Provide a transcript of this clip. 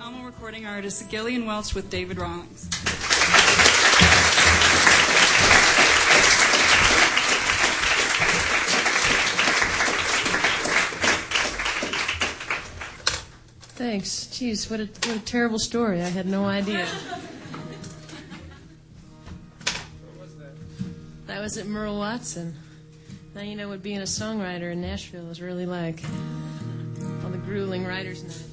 phenomenal recording artist Gillian Welch with David Rawlings. Thanks. Jeez, what a terrible story. I had no idea. What was that? That was at Merle Watson. Now you know what being a songwriter in Nashville is really like. All the grueling writers' nights.